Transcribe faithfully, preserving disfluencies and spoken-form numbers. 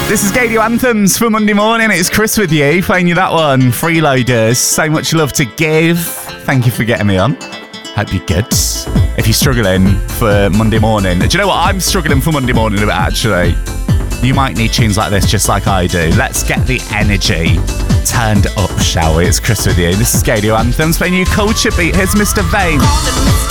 This is Gadio Anthems for Monday morning. It's Chris with you, playing you that one. Freeloaders, so much love to give. Thank you for getting me on. Hope you're good. If you're struggling for Monday morning, do you know what? I'm struggling for Monday morning a bit, actually. You might need tunes like this just like I do. Let's get the energy turned up, shall we? It's Chris with you. This is Gadio Anthems, playing you Culture Beat. Here's Mister Vane.